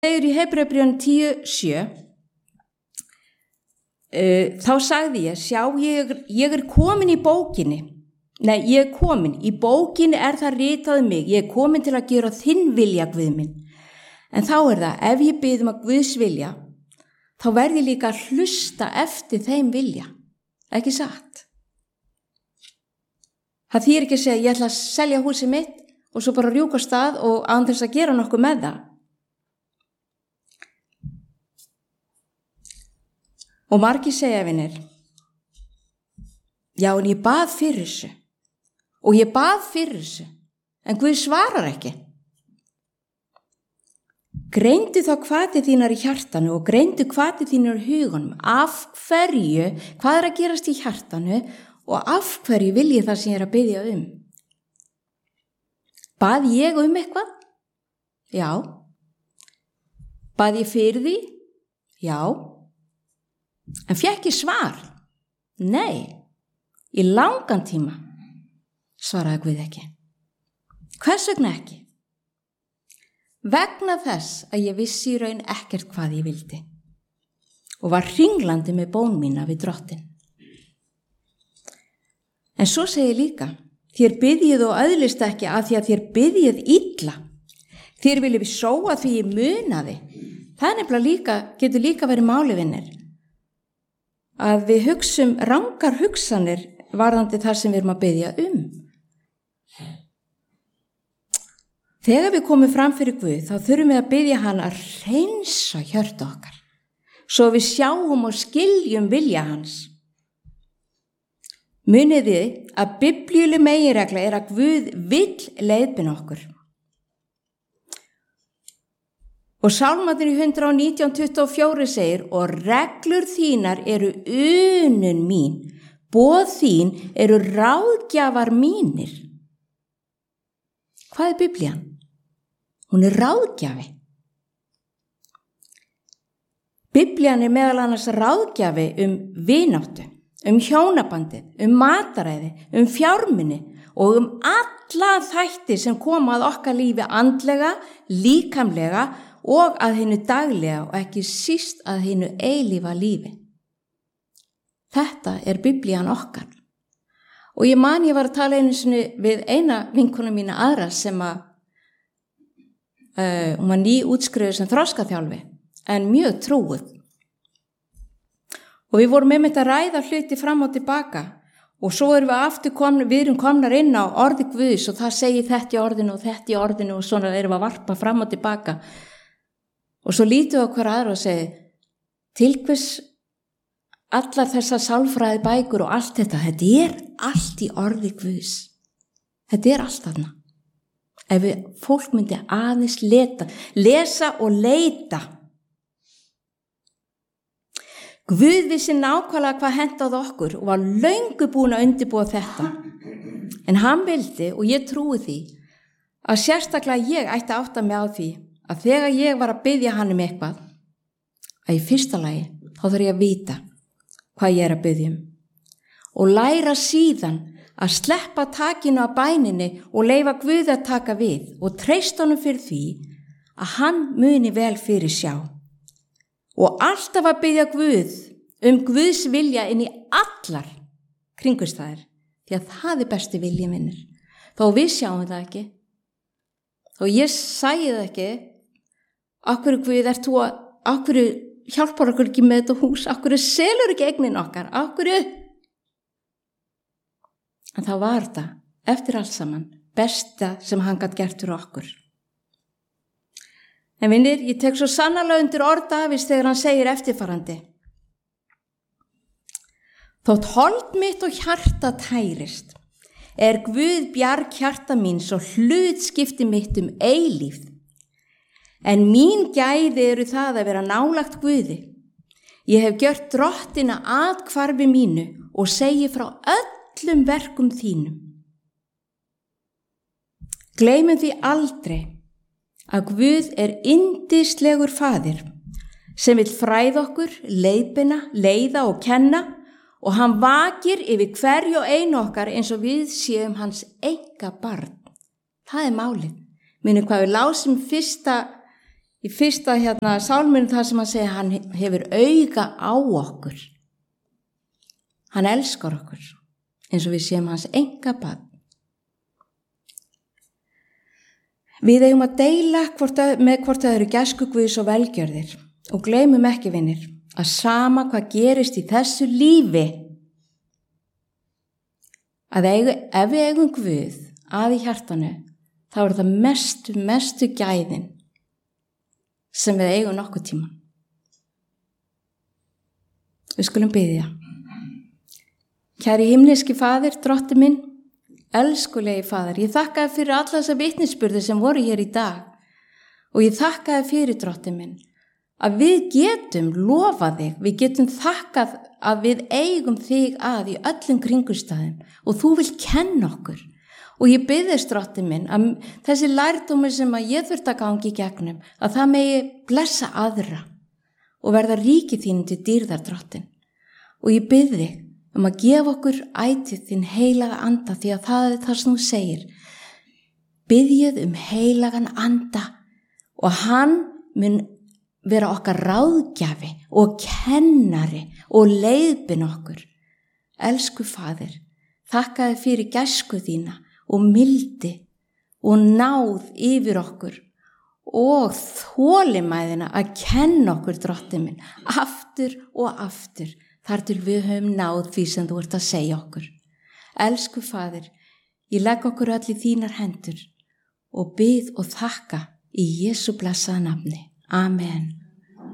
segir í Hebreubréfinu 10:7, þá sagði ég, sjá, ég er komin í bókinni. Nei, ég er komin. Í bókinni það ritað mig. Ég er komin til að gera þinn vilja, Guð minn. En þá það, ef ég bið að Guðs vilja, þá verð ég líka að hlusta eftir þeim vilja. Ekki satt? Það þýðir ekki að segja, ég ætla að selja húsið mitt og svo bara rjúka af stað og án þess að gera nokkuð með það. Og margir segja, vinir, já, en ég bað fyrir þessu. Og ég bað fyrir þessu. En Guð svarar ekki. Greindu þá hvatið þínar í hjartanu og greindu hvatið þínar í hugunum. Af hverju, hvað að gerast í hjartanu og af hverju vil ég það sem ég að biðja um? Bað ég eitthvað? Já. Bað ég fyrir því? Já. En fékk ég svar? Nei. Í langan tíma svaraði Guð ekki. Hvers vegna ekki? Vegna þess að ég vissi í raun ekkert hvað ég vildi og var hringlandi með bón mína við Drottinn. En svo segir líka, þér biðjið og öðlist ekki að því að þér biðjið illa. Þér viljið sóa því ég munaði. Það nefnilega líka, getur líka verið málivinnir. Að við hugsum rangar hugsanir varðandi þar sem við erum að biðja um. Þegar við komum fram fyrir Guð, þá þurfum við að biðja hann að hreinsa hjörtu okkar, svo við sjáum og skiljum vilja hans. Munið þið að biblíuleg meginregla að Guð vill leiðbeina okkur. Og Sálmarnir í 119:24 segir, og reglur þínar eru unun mín, boð þín eru ráðgjafar mínir. Hvað Biblían? Hún ráðgjafi. Biblían meðal annars ráðgjafi vináttu, hjónabandið, mataræði, fjármuni og alla þætti sem koma að okkar lífi andlega, líkamlega og að hinu daglega og ekki síst að hinu eilífa lífi. Þetta Biblían okkar. Og ég var að tala einu sinni við eina vinkonu mína aðra sem hún var nýútskrifuð sem þroskaþjálfi, en mjög trúuð. Og við vorum einmitt að ræða hluti fram og tilbaka og svo erum við aftur komnar inn á orði Guðs og það segir þetta í orðinu og þetta í orðinu og svona erum við að varpa fram og tilbaka. Og svo lítum við á hver aðra og segir, til hvers allar þessar sálfræði bækur og allt þetta allt í orði Guðs. Þetta allt þarna. Ef fólk myndi aðeins lesa og leita. Guð vissi nákvæmlega hvað hentaði okkur og var löngu búin að undirbúa þetta. En hann vildi, og ég trúi því, að sérstaklega ég ætti að átta mig á því að þegar ég var að biðja hann eitthvað, að í fyrsta lagi þá þarf ég að vita hvað ég að biðja og læra síðan að sleppa takinu af bæninni og leyfa Guð að taka við og treysta honum fyrir því að hann muni vel fyrir sjá. Og alltaf að biðja Guð Guðs vilja inn í allar kringumstæður, því að það besti vilji minnir. Þó við sjáum það ekki, þó ég sæði það ekki, akkur Guð akkur hjálpar okkur ekki með þetta hús, akkur selur ekki eignin okkar, akkur. En þá var það, eftir allt saman, besta sem hann gat gert fyrir okkur. En vinir, ég tek svo sannarlega undir orð Davíðs þegar hann segir eftirfarandi. Þótt hold mitt og hjarta tærist, Guð bjarg hjarta mín svo hlutskipti mitt eilífð. En mín gæði eru það að vera nálagt Guði. Ég hef gjört Drottina athvarfi mínu og segi frá öllum verkum þínum. Gleymum því aldrei að Guð yndislegur faðir sem vill fræða okkur, leiða og kenna og hann vakir yfir hverju og einu okkar eins og við séum hans einkabarn. Það málið. Minnum hvað við lásum fyrsta í fyrsta sálminu þar sem hann segir hann hefur auga á okkur. Hann elskar okkur eins og við séum hans einkabarn. Við eigum að deila með hvort öðru gæsku Guðs og velgjörðir og gleymum ekki, vinir, að sama hvað gerist í þessu lífi, að ef við eigum Guð að í hjartanu, þá er það mestu gæðin sem við eigum nokkuð tíman. Við skulum biðja. Kæri himneski Faðir, Drottinn minn, elskulegi Faðir, ég þakka þér fyrir alla þessa vitnisburði sem voru hér í dag og ég þakka þér fyrir, Drottinn minn, að við getum lofað þig, við getum þakkað að við eigum þig að í öllum kringumstæðum og þú vilt kenna okkur. Og ég biðist, Drottinn minn, að þessi lærdómur sem að ég þurft að gangi í gegnum, að það megi blessa aðra og verða ríki þín til dýrðar, Drottinn. Og ég bið þig að gefa okkur ætíð þín heilaga anda, því að það er það sem þú segir. Biðjið heilagan anda og hann mun vera okkar ráðgjafi og kennari og leiðbin okkur. Elsku Faðir, þakka þér fyrir gæsku þína og mildi og náð yfir okkur og þolinmæðina að kenna okkur, Drottinn minn, aftur og aftur, þar til við höfum náð því sem þú ert að segja okkur. Elsku Faðir, ég legg okkur öll í þínar hendur og bið og þakka í Jesú blessaða nafni. Amen.